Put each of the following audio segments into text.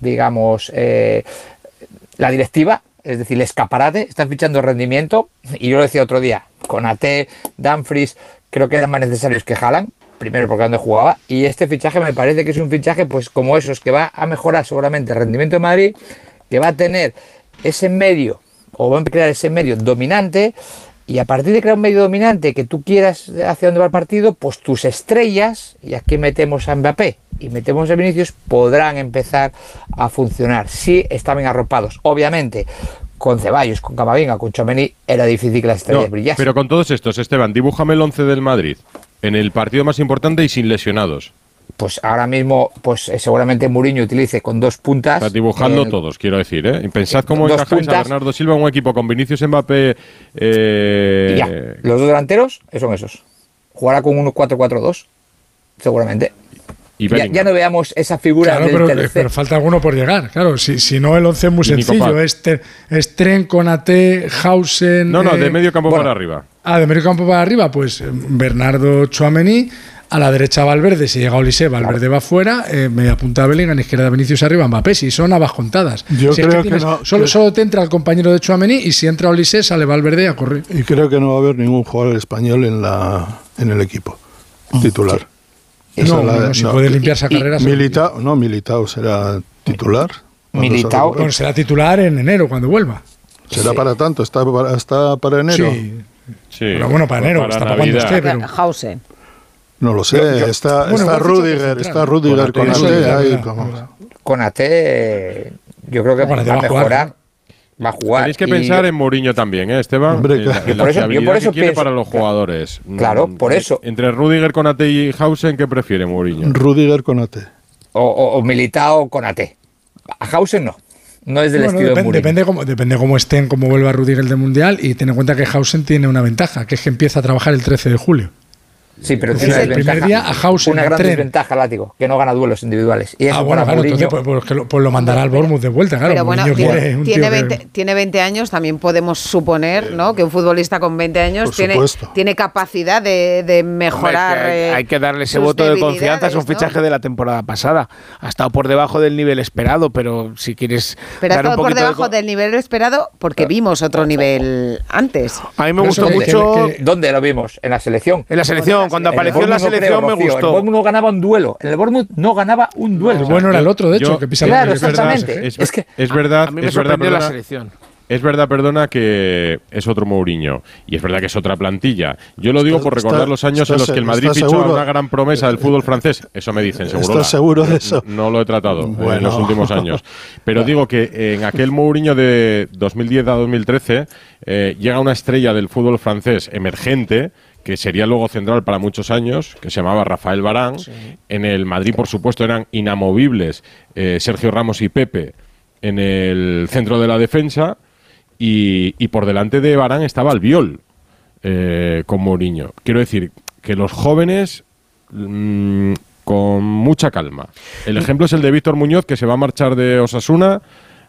digamos, la directiva, es decir, el escaparate, están fichando rendimiento, y yo lo decía otro día, Konaté, Dumfries, creo que eran más necesarios que Haaland, primero porque donde jugaba, y este fichaje me parece que es un fichaje pues como esos, que va a mejorar seguramente el rendimiento de Madrid, que va a tener ese medio, o va a crear ese medio dominante, y a partir de crear un medio dominante que tú quieras hacia dónde va el partido, pues tus estrellas, y aquí metemos a Mbappé y metemos a Vinicius, podrán empezar a funcionar, si están bien arropados. Obviamente, con Ceballos, con Camavinga, con Tchouaméni, era difícil que las estrellas brillasen. Pero con todos estos, Esteban, dibújame el 11 del Madrid, en el partido más importante y sin lesionados. Pues ahora mismo, pues seguramente Mourinho utilice con dos puntas. Está dibujando todos, quiero decir, ¿eh? Y pensad cómo encajáis a Bernardo Silva en un equipo con Vinicius, Mbappé... Ya, los dos delanteros son esos. Jugará con un 4-4-2, seguramente. Y ya no veamos esa figura del tercer. Pero falta alguno por llegar. Claro, si no, el 11 es muy sencillo. Es Tren, Konaté, Hausen... No, de medio campo para arriba. De medio campo para arriba, pues Bernardo, Tchouaméni. A la derecha Valverde, si llega Olise, Valverde va fuera, media punta Bellingham, izquierda Vinicius, arriba Mbappé, si son habas contadas. Yo creo que no. Solo te entra el compañero de Tchouaméni, y si entra Olise sale Valverde a correr. Y creo que no va a haber ningún jugador español en el equipo titular. Sí. Si puede limpiar esa carrera. Militao será titular. Bueno, será titular en enero cuando vuelva. Será para tanto, está para enero. Sí. Pero bueno, para enero, está para cuando esté. Pero... Hausen. No lo sé, está Rudiger con Konaté. Konaté, yo creo que va a mejorar. Va a jugar. Tenéis que pensar en Mourinho también, Esteban. Hombre, yo por eso quiere para los jugadores. Claro, por eso. Entre Rudiger, Konaté y Hausen, ¿qué prefiere Mourinho? Rudiger, Konaté. O Militao, Konaté. A Hausen no. No es del estilo de Mourinho. Depende cómo estén, cómo vuelva Rudiger del Mundial, y ten en cuenta que Hausen tiene una ventaja, que es que empieza a trabajar el 13 de julio. Sí, pero tiene el primer día a Hausen una gran desventaja, Látigo, que no gana duelos individuales. Y eso bueno, claro, Mourinho, entonces pues lo mandará al Bournemouth de vuelta, claro. Pero bueno, tiene 20 años, también podemos suponer, ¿no?, que un futbolista con 20 años tiene capacidad de mejorar. Hay que darle ese voto de confianza, es un fichaje de la temporada pasada. Ha estado por debajo del nivel esperado, pero si quieres. Pero ha estado por debajo del nivel esperado porque vimos otro nivel antes. A mí me gustó mucho. ¿Dónde lo vimos? En la selección. En la selección. Cuando apareció en la selección me gustó. El Bournemouth no ganaba un duelo. El Bournemouth no ganaba un duelo. El bueno era el otro, de hecho, que pisaba. Claro, exactamente. Es verdad. A mí me sorprendió la selección. Es verdad, perdona, que es otro Mourinho. Y es verdad que es otra plantilla. Yo lo digo por recordar los años en los que el Madrid fichó a una gran promesa del fútbol francés. Eso me dicen, seguro. ¿Estás seguro de eso? No lo he tratado en los últimos años. Pero digo que en aquel Mourinho de 2010 a 2013 llega una estrella del fútbol francés emergente, que sería luego central para muchos años, que se llamaba Rafael Varane. Sí. En el Madrid, por supuesto, eran inamovibles Sergio Ramos y Pepe en el centro de la defensa, y por delante de Varane estaba Albiol con Mourinho. Quiero decir que los jóvenes con mucha calma. El ejemplo es el de Víctor Muñoz, que se va a marchar de Osasuna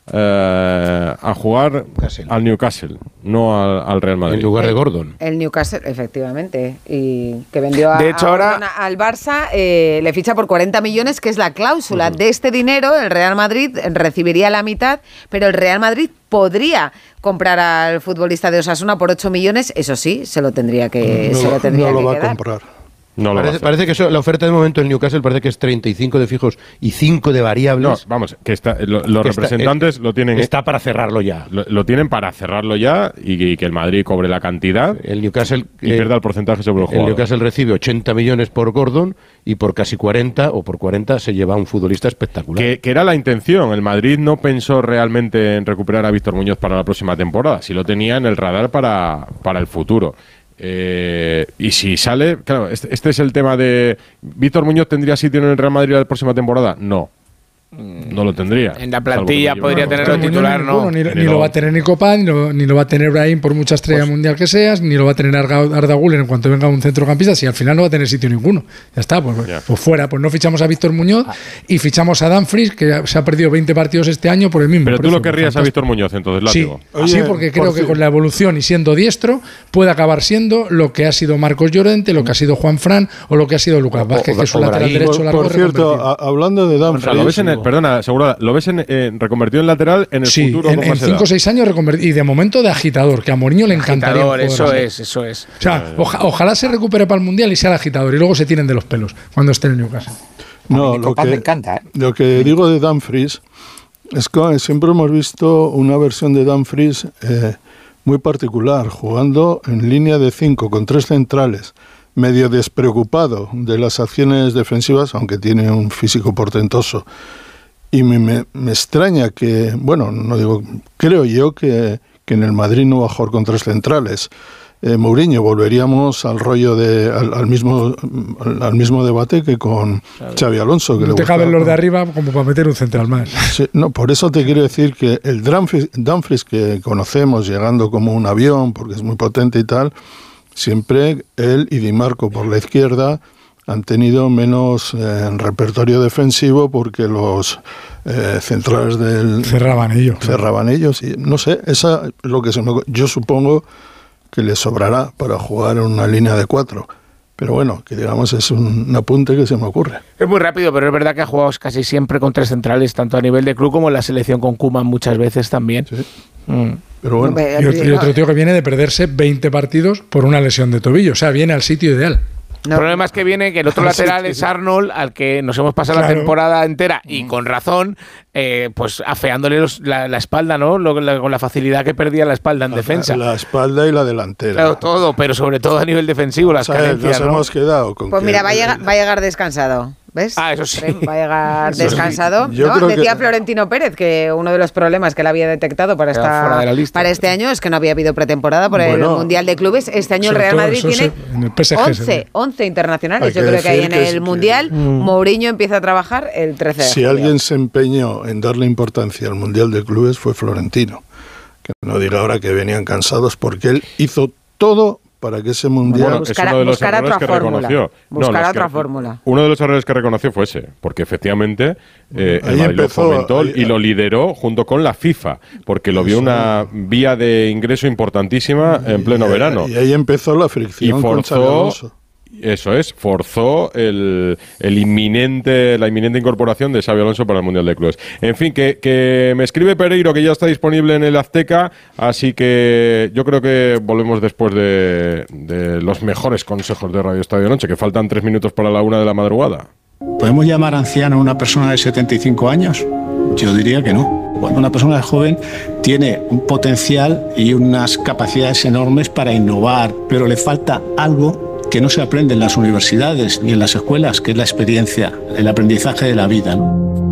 a jugar al Newcastle, no al Real Madrid. En lugar de Gordon. El Newcastle, efectivamente. Y que vendió ahora al Barça, le ficha por 40 millones, que es la cláusula. De este dinero, el Real Madrid recibiría la mitad, pero el Real Madrid podría comprar al futbolista de Osasuna por 8 millones. Eso sí, se lo tendría que No lo va a comprar. No parece que la oferta de momento del Newcastle parece que es 35 de fijos y 5 de variables. No, vamos, que los representantes lo tienen. Está para cerrarlo ya. Lo tienen para cerrarlo ya y que el Madrid cobre la cantidad. El Newcastle y pierda el porcentaje sobre el jugador. El Newcastle recibe 80 millones por Gordon y por casi 40 o por 40 se lleva a un futbolista espectacular. Que era la intención. El Madrid no pensó realmente en recuperar a Víctor Muñoz para la próxima temporada. Sí lo tenía en el radar para el futuro. Y si sale, claro, este es el tema de ¿Víctor Muñoz tendría sitio en el Real Madrid la próxima temporada? No lo tendría. En la plantilla podría tenerlo titular, ¿no? Ni lo va a tener ni Copa, ni lo va a tener Brahim por mucha estrella mundial que seas, ni lo va a tener Arda Güler en cuanto venga un centrocampista, si al final no va a tener sitio ninguno. Ya está, pues fuera. Pues no fichamos a Víctor Muñoz y fichamos a Dumfries, que se ha perdido 20 partidos este año por el mismo. Pero tú lo querrías a Víctor Muñoz, entonces, Látigo. Sí, porque creo que con la evolución y siendo diestro puede acabar siendo lo que ha sido Marcos Llorente, lo que ha sido Juan Fran o lo que ha sido Lucas Vázquez, que es un lateral derecho largo. Por cierto, hablando de Dumfries, perdona, Segura, ¿lo ves reconvertido en lateral en el futuro? En 5 o 6 años reconvertido, y de momento de agitador, que a Mourinho le encantaría. Eso es. O sea, ojalá se recupere para el Mundial y sea el agitador, y luego se tiren de los pelos cuando esté en el Newcastle. No, me encanta, ¿eh? Lo que digo de Dumfries es que siempre hemos visto una versión de Dumfries muy particular, jugando en línea de 5 con 3 centrales, medio despreocupado de las acciones defensivas, aunque tiene un físico portentoso. Y me extraña que, bueno, no digo, creo yo que en el Madrid no va a jugar con 3 centrales. Mourinho, volveríamos al rollo al mismo debate que con Xabi Alonso. Que no te caben los de arriba como para meter un central más. Sí, no, por eso te quiero decir que el Dumfries que conocemos llegando como un avión, porque es muy potente y tal, siempre él y Di Marco por la izquierda han tenido menos repertorio defensivo porque los centrales del... Cerraban ellos. Y, no sé, esa es lo que yo supongo que le sobrará para jugar en una línea de 4. Pero bueno, que digamos es un apunte que se me ocurre. Es muy rápido, pero es verdad que ha jugado casi siempre con 3 centrales, tanto a nivel de club como en la selección con Koeman muchas veces también. Sí. Pero bueno. Y otro tío que viene de perderse 20 partidos por una lesión de tobillo. O sea, viene al sitio ideal. El problema es que viene que el otro lateral es Arnold, al que nos hemos pasado la temporada entera, y con razón, pues afeándole la espalda, ¿no? Con la facilidad que perdía la espalda en defensa. La espalda y la delantera. Claro, todo, pero sobre todo a nivel defensivo, las carencias, nos hemos quedado con pues mira, va a llegar descansado. ¿Ves? Eso sí. Va a llegar descansado. ¿No? Decía Florentino Pérez que uno de los problemas que él había detectado para este año es que no había habido pretemporada por el Mundial de Clubes. Este año el Real Madrid tiene 11 internacionales. Yo creo que hay en el Mundial. Mourinho empieza a trabajar el 13 de julio. Si alguien se empeñó en darle importancia al Mundial de Clubes fue Florentino. Que no diga ahora que venían cansados, porque él hizo todo para que ese mundial... Buscar otra fórmula. Uno de los errores que reconoció fue ese, porque efectivamente el Madrid lo fomentó y lo lideró junto con la FIFA, porque lo vio una vía de ingreso importantísima en pleno verano. Y ahí empezó la fricción con Xabi Alonso. Eso es, forzó la inminente incorporación de Xabi Alonso para el Mundial de Clubes. En fin, que me escribe Pereiro que ya está disponible en el Azteca, así que yo creo que volvemos después de los mejores consejos de Radio Estadio Noche, que faltan 3 minutos para la 1 de la madrugada. ¿Podemos llamar anciano a una persona de 75 años? Yo diría que no. Cuando una persona joven tiene un potencial y unas capacidades enormes para innovar, pero le falta algo que no se aprende en las universidades ni en las escuelas, que es la experiencia, el aprendizaje de la vida, ¿no?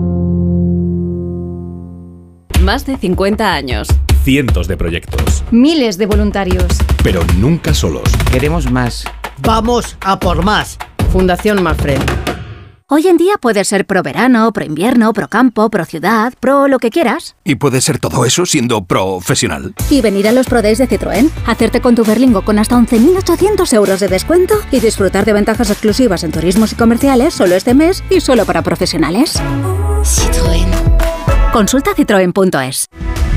Más de 50 años. Cientos de proyectos. Miles de voluntarios. Pero nunca solos. Queremos más. Vamos a por más. Fundación Mafre. Hoy en día puedes ser pro verano, pro invierno, pro campo, pro ciudad, pro lo que quieras. Y puedes ser todo eso siendo profesional. Y venir a los Pro Days de Citroën, hacerte con tu Berlingo con hasta 11.800 euros de descuento y disfrutar de ventajas exclusivas en turismos y comerciales solo este mes y solo para profesionales. Citroën. Consulta citroen.es.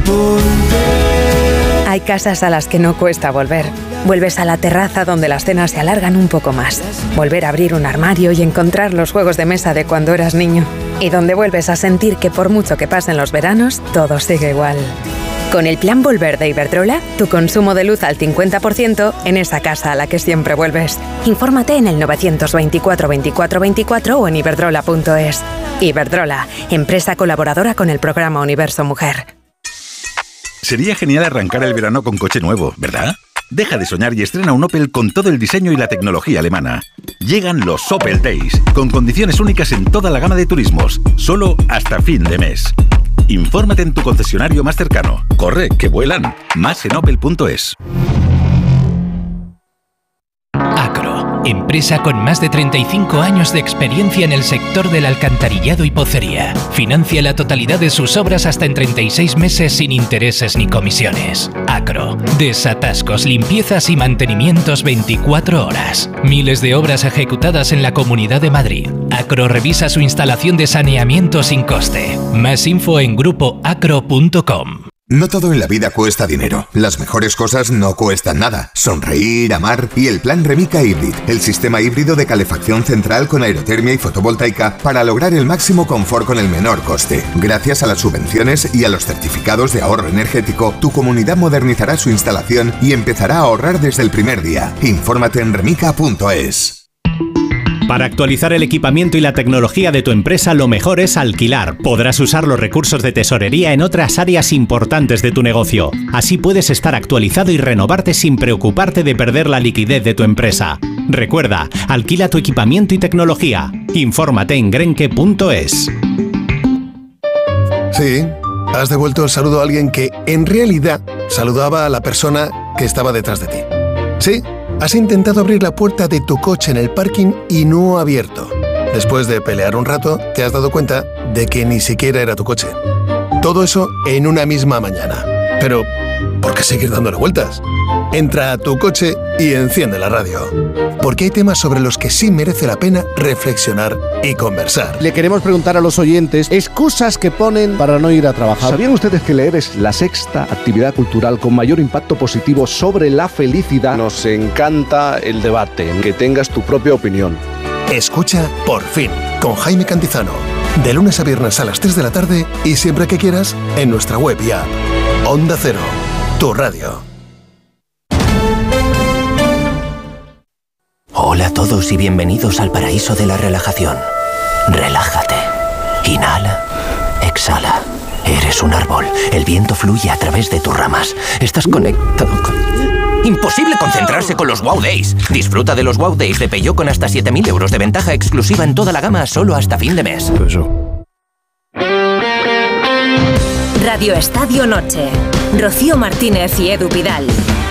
Hay casas a las que no cuesta volver. Vuelves a la terraza donde las cenas se alargan un poco más. Volver a abrir un armario y encontrar los juegos de mesa de cuando eras niño. Y donde vuelves a sentir que por mucho que pasen los veranos, todo sigue igual. Con el Plan Volver de Iberdrola, tu consumo de luz al 50% en esa casa a la que siempre vuelves. Infórmate en el 924 24 24 o en iberdrola.es. Iberdrola, empresa colaboradora con el programa Universo Mujer. Sería genial arrancar el verano con coche nuevo, ¿verdad? Deja de soñar y estrena un Opel con todo el diseño y la tecnología alemana. Llegan los Opel Days, con condiciones únicas en toda la gama de turismos, solo hasta fin de mes. Infórmate en tu concesionario más cercano. Corre, que vuelan. Más en opel.es. Acro, empresa con más de 35 años de experiencia en el sector del alcantarillado y pocería. Financia la totalidad de sus obras hasta en 36 meses sin intereses ni comisiones. Acro, desatascos, limpiezas y mantenimientos 24 horas. Miles de obras ejecutadas en la Comunidad de Madrid. Acro revisa su instalación de saneamiento sin coste. Más info en grupoacro.com. No todo en la vida cuesta dinero. Las mejores cosas no cuestan nada. Sonreír, amar y el plan Remica Hybrid, el sistema híbrido de calefacción central con aerotermia y fotovoltaica para lograr el máximo confort con el menor coste. Gracias a las subvenciones y a los certificados de ahorro energético, tu comunidad modernizará su instalación y empezará a ahorrar desde el primer día. Infórmate en remica.es. Para actualizar el equipamiento y la tecnología de tu empresa, lo mejor es alquilar. Podrás usar los recursos de tesorería en otras áreas importantes de tu negocio. Así puedes estar actualizado y renovarte sin preocuparte de perder la liquidez de tu empresa. Recuerda, alquila tu equipamiento y tecnología. Infórmate en grenke.es. Sí, has devuelto el saludo a alguien que, en realidad, saludaba a la persona que estaba detrás de ti. Sí. Has intentado abrir la puerta de tu coche en el parking y no ha abierto. Después de pelear un rato, te has dado cuenta de que ni siquiera era tu coche. Todo eso en una misma mañana. Pero, ¿por qué seguir dándole vueltas? Entra a tu coche y enciende la radio. Porque hay temas sobre los que sí merece la pena reflexionar y conversar. Le queremos preguntar a los oyentes excusas que ponen para no ir a trabajar. ¿Sabían ustedes que leer es la sexta actividad cultural con mayor impacto positivo sobre la felicidad? Nos encanta el debate, que tengas tu propia opinión. Escucha Por Fin, con Jaime Cantizano. De lunes a viernes a las 3 de la tarde y siempre que quieras en nuestra web y app. Onda Cero, tu radio. Hola a todos y bienvenidos al paraíso de la relajación. Relájate. Inhala. Exhala. Eres un árbol. El viento fluye a través de tus ramas. Estás conectado con... Imposible concentrarse con los Wow Days. Disfruta de los Wow Days de Peugeot con hasta 7.000 euros de ventaja exclusiva en toda la gama solo hasta fin de mes. Radio Estadio Noche. Rocío Martínez y Edu Pidal.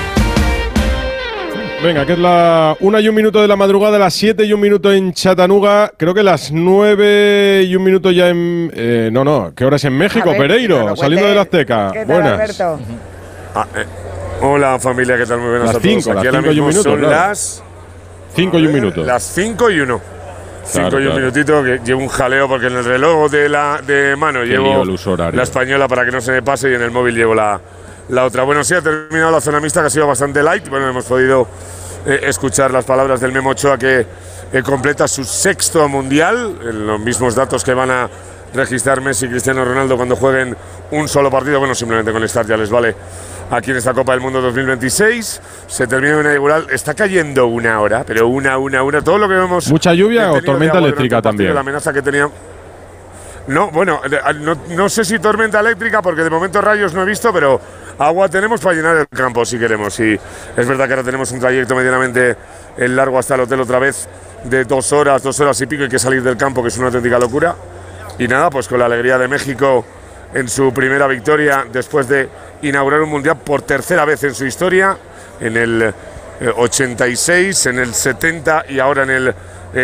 Venga, que es la 1:01 de la madrugada, las 7:01 en Chattanooga, creo que las 9:01 ya en... ¿qué hora es en México? Ver, Pereiro, saliendo de la Azteca. ¿Qué tal, buenas. Alberto? Hola familia, ¿qué tal? Muy buenas a todos. Las 5:01, son claro. las 5:01. Las 5:01. 5 Claro, y un minutito, que llevo un jaleo porque en el reloj de mano llevo la española para que no se me pase y en el móvil llevo la otra. Bueno, sí, ha terminado la zona mixta, que ha sido bastante light. Bueno, hemos podido escuchar las palabras del Memo Ochoa, que completa su 6º mundial, en los mismos datos que van a registrar Messi y Cristiano Ronaldo cuando jueguen un solo partido. Bueno, simplemente con estar ya les vale aquí en esta Copa del Mundo 2026. Se termina una inaugural, está cayendo una hora, pero una. Todo lo que vemos. ¿Mucha lluvia o tormenta eléctrica también? La amenaza que tenía. No, bueno, no sé si tormenta eléctrica, porque de momento rayos no he visto, pero agua tenemos para llenar el campo si queremos. Y es verdad que ahora tenemos un trayecto medianamente largo hasta el hotel otra vez, de 2 horas y pico, hay que salir del campo, que es una auténtica locura. Y nada, pues con la alegría de México en su primera victoria después de inaugurar un mundial por 3ª vez en su historia, en el 86, en el 70 y ahora en el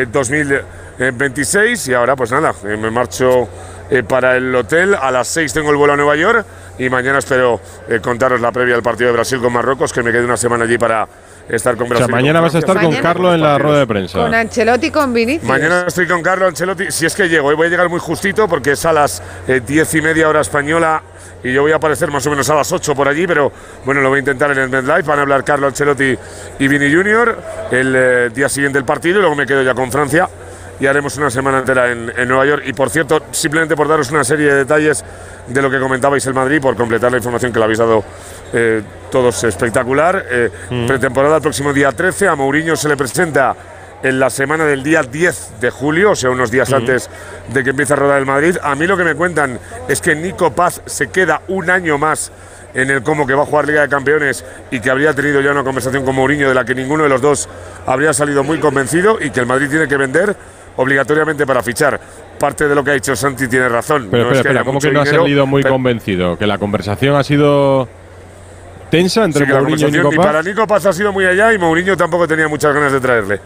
2026. Y ahora pues nada, me marcho para el hotel. A las 6 tengo el vuelo a Nueva York y mañana espero contaros la previa del partido de Brasil con Marruecos, que me quedé una semana allí para estar con Brasil. O sea, mañana vas a estar con Carlo en la rueda de prensa. Con Ancelotti y con Vinicius. Mañana estoy con Carlo Ancelotti, si es que llego. Hoy voy a llegar muy justito porque es a las 10:30 hora española y yo voy a aparecer más o menos a las 8 por allí, pero bueno, lo voy a intentar en el MetLife. Van a hablar Carlo Ancelotti y Vini Junior el día siguiente del partido y luego me quedo ya con Francia y haremos una semana entera en Nueva York. Y por cierto, simplemente por daros una serie de detalles de lo que comentabais el Madrid, por completar la información que le habéis dado todos espectacular. Pretemporada el próximo día 13, a Mourinho se le presenta en la semana del día 10 de julio, o sea, unos días antes de que empiece a rodar el Madrid. A mí lo que me cuentan es que Nico Paz se queda un año más en el Como, que va a jugar Liga de Campeones, y que habría tenido ya una conversación con Mourinho de la que ninguno de los dos habría salido muy convencido, y que el Madrid tiene que vender obligatoriamente para fichar. Parte de lo que ha dicho Santi tiene razón. Pero espera, ¿cómo que no ha salido muy convencido? ¿Que la conversación ha sido tensa entre Mourinho y Nico Paz? Y para Nico Paz ha sido muy allá, y Mourinho tampoco tenía muchas ganas de traerle.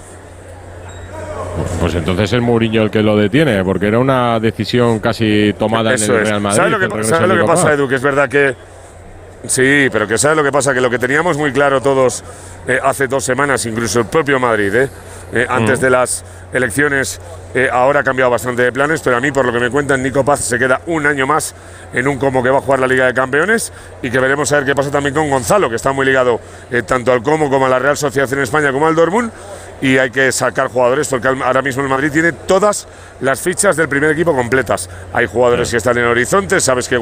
Pues entonces es Mourinho el que lo detiene, porque era una decisión casi tomada en el Real Madrid. ¿Sabes lo que pasa, Edu? Que es verdad que… Sí, pero que ¿sabes lo que pasa? Que lo que teníamos muy claro todos hace 2 semanas, incluso el propio Madrid, antes de las elecciones. Ahora ha cambiado bastante de planes, pero a mí, por lo que me cuentan, Nico Paz se queda un año más en un Como, que va a jugar la Liga de Campeones, y que veremos a ver qué pasa también con Gonzalo, que está muy ligado tanto al Como como a la Real Sociedad en España como al Dortmund, y hay que sacar jugadores porque ahora mismo el Madrid tiene todas las fichas del primer equipo completas. Hay jugadores que están en horizonte, sabes que